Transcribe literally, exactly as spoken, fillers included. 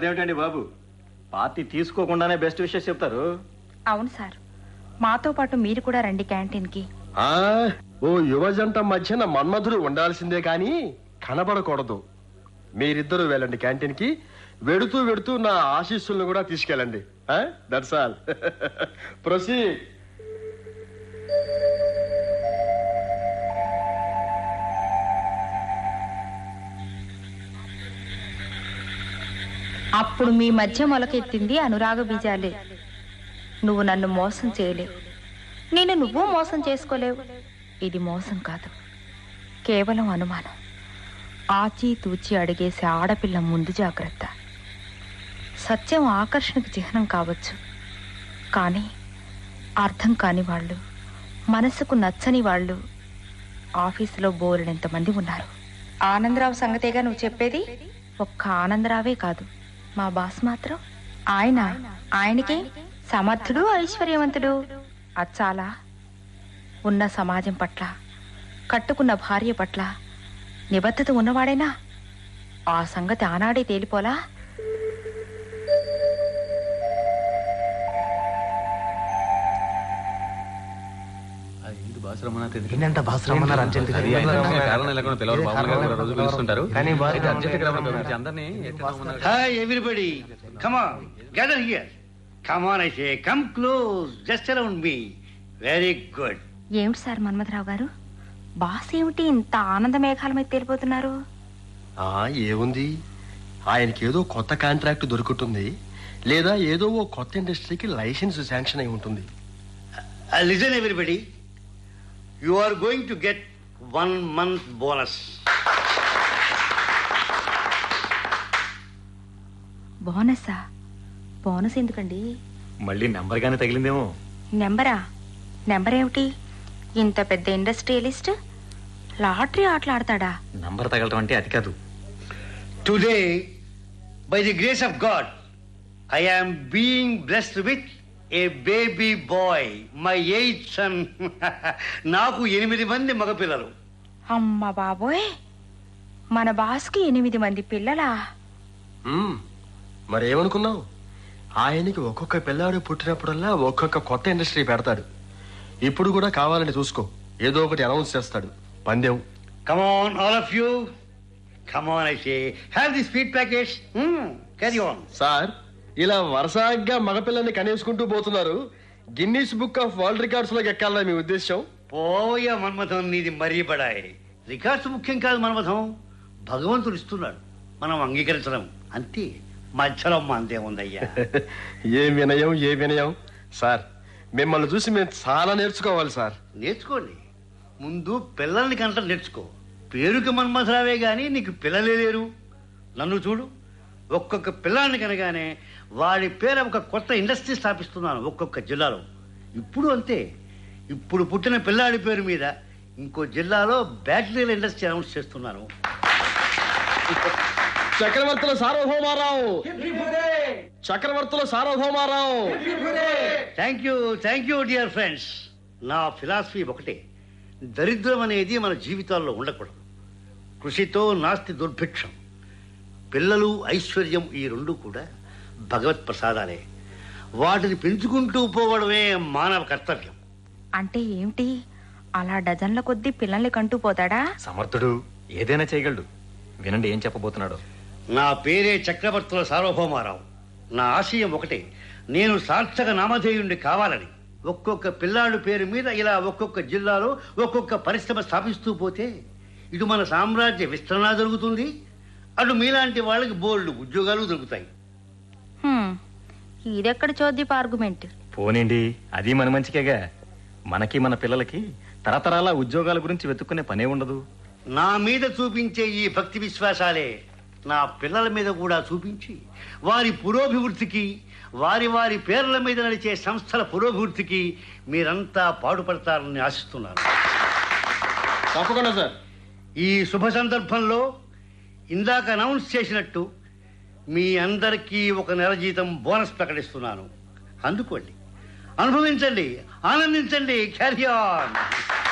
అదేమిటండి బాబు, party తీసుకోకుండానే best wishes చెప్తారు. అవును సార్, మాతో పాటు మీరు కూడా రండి క్యాంటీన్కి. ఓ యువజంట మధ్యన మన్మధుడు ఉండాల్సిందే కానీ కనబడకూడదు. మీరిద్దరూ వెళ్ళండి క్యాంటీన్కి. వెడుతూ వెడుతూ నా ఆశీస్సులను కూడా తీసుకెళ్ళండి. That's all. ప్రొసీడ్. అప్పుడు మీ మధ్య మొలకెత్తింది అనురాగ బీజాలే. నువ్వు నన్ను మోసం చేయలేవు, నేను నువ్వు మోసం చేసుకోలేవు. ఇది మోసం కాదు, కేవలం అనుమానం. ఆచి తూచి అడిగేసే ఆడపిల్ల ముందు జాగ్రత్త. సత్యం ఆకర్షణకు చిహ్నం కావచ్చు, కానీ అర్థం కాని వాళ్ళు, మనసుకు నచ్చని వాళ్ళు ఆఫీసులో బోలెడంతమంది ఉన్నారు. ఆనందరావు సంగతేగా నువ్వు చెప్పేది? ఒక్క ఆనందరావే కాదు, మా బాస్ మాత్రం ఆయన ఆయనకే సమర్థుడు, ఐశ్వర్యవంతుడు. అచ్చాలా ఉన్న సమాజం పట్ల, కట్టుకున్న భార్య పట్ల నిబద్ధత ఉన్నవాడేనా? ఆ సంగతి ఆనాడే తేలిపోలా? Hi everybody, come on, gather here. Come on, I say, come close, just around me. Very good. ఏమిటి సార్ మన్మథరావు గారు, బాస్ ఏమిటి ఇంత ఆనంద మేఘాల మీద తేలిపోతున్నారు? ఏముంది, ఆయనకి ఏదో కొత్త కాంట్రాక్ట్ దొరుకుతుంది, లేదా ఏదో ఓ కొత్త ఇండస్ట్రీకి లైసెన్స్ శాంక్షన్ అయి ఉంటుంది. Listen everybody, you are going to get one month bonus. బోనసా? Bonus ఎందుకండి? మళ్ళీ నెంబర్ గానే తగిలిందేమో. నెంబరా? నెంబర్ ఏమిటి? ఇంత పెద్ద ఇండస్ట్రియలిస్ట్ లాటరీ ఆటలాడతాడా? నంబర్ తగలటం అంటే అది కాదు. Today, by the grace of God, I am being blessed with a baby boy, my eighth son. నాకు ఎనిమిది మంది మగపిల్లలు. అమ్మ బాబోయ్, మన బాస్కి ఎనిమిది మంది పిల్లలా? మరేమనుకున్నావు, ఆయనకి ఒక్కొక్క పిల్లాడు పుట్టినప్పుడల్లా ఒక్కొక్క కొత్త ఇండస్ట్రీ పెడతాడు. ఇప్పుడు కూడా కావాలని చూసుకో, ఏదో ఒకటి అనౌన్స్ చేస్తాడు. పందెం. Come on, all of you. Come on, I say. Have this sweet package. Hmm, carry on. Sir, ఇలా వరుసగా మగపిల్లని కనేసుకుంటూ పోతున్నారు. Guinness book of world records లోకి ఎక్కాలని మీ ఉద్దేశం? పోయా మన్మథం, నీది మరీ బడాయి. రికార్డ్స్ ముఖ్యం కాదు మన్మథం, భగవంతుడు ఇస్తున్నాడు, మనం అంగీకరించడం అంతే. మధ్యలో మందే ఉందయ్యా. ఏ వినయం, ఏ వినయం. సార్, మిమ్మల్ని చూసి మేము చాలా నేర్చుకోవాలి సార్. నేర్చుకోండి, ముందు పిల్లల్ని కంట నేర్చుకో. పేరుకి మన్మథరావే గాని నీకు పిల్లలే లేరు. నన్ను చూడు, ఒక్కొక్క పిల్లాన్ని కనగానే వాడి పేరు ఒక కొత్త ఇండస్ట్రీ స్థాపిస్తున్నాను ఒక్కొక్క జిల్లాలో. ఇప్పుడు అంతే, ఇప్పుడు పుట్టిన పిల్లాడి పేరు మీద ఇంకో జిల్లాలో బ్యాటరీల ఇండస్ట్రీ అనౌన్స్ చేస్తున్నాను. చక్రవర్తుల సార్వభౌమారావు, చక్రవర్తుల Sarvabhoumarao. Thank you, thank you dear friends. నా ఫిలాసఫీ ఒకటే, దరిద్రం అనేది మన జీవితాల్లో ఉండకూడదు. కృషితో నాస్తి దుర్భిక్షం. పిల్లలు, ఐశ్వర్యం ఈ రెండు కూడా భగవత్ ప్రసాదాలే. వాటిని పెంచుకుంటూ పోవడమే మానవ కర్తవ్యం. అంటే ఏమిటి, అలా డజన్ల కొద్దీ పిల్లల్ని కంటూ పోతాడా? సమర్థుడు, ఏదైనా చేయగలడు. వినండి ఏం చెప్పబోతున్నాడు. నా పేరే చక్రవర్తుల సార్వభౌమారావు. నా ఆశయం ఒకటే, నేను సార్థక నామధేయుణ్ణి కావాలని. ఒక్కొక్క పిల్లాడు పేరు మీద ఇలా ఒక్కొక్క జిల్లాలో ఒక్కొక్క పరిశ్రమ స్థాపిస్తూ పోతే ఇటు మన సామ్రాజ్య విస్తరణ జరుగుతుంది, అటు మీలాంటి వాళ్ళకి బోల్డ్ ఉద్యోగాలు దొరుకుతాయి. ఇదెక్కడ చోద్యపు ఆర్గ్యుమెంట్? పోనండి, అది మన మంచికేగా. మనకి మన పిల్లలకి తరతరాల ఉద్యోగాల గురించి వెతుక్కునే పనే ఉండదు. నా మీద చూపించే ఈ భక్తి విశ్వాసాలే నా పిల్లల మీద కూడా చూపించి వారి పురోభివృద్ధికి, వారి వారి పేర్ల మీద నడిచే సంస్థల పురోభివృద్ధికి మీరంతా పాటుపడతారని ఆశిస్తున్నాను. తప్పకుండా సార్. ఈ శుభ సందర్భంలో ఇందాక అనౌన్స్ చేసినట్టు మీ అందరికీ ఒక నెల జీతం బోనస్ ప్రకటిస్తున్నాను. అందుకోండి, అనుభవించండి, ఆనందించండి. Carry on.